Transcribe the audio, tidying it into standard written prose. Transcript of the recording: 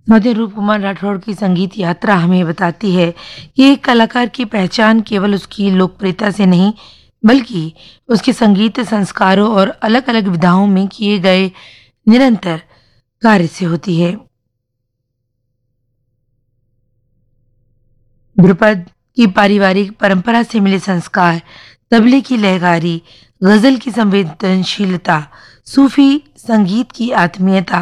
सौदे रूप कुमार राठौड़ की संगीत यात्रा हमें बताती है कि एक कलाकार की पहचान केवल उसकी लोकप्रियता से नहीं, बल्कि उसके संगीत संस्कारों और अलग-अलग विधाओं में किए गए निरंतर कार्य से होती है। ध्रुपद की पारिवारिक परंपरा से मिले संस्कार, तबले की लहरारी, गजल की संवेदनशीलता, सूफी संगीत की आत्मीयता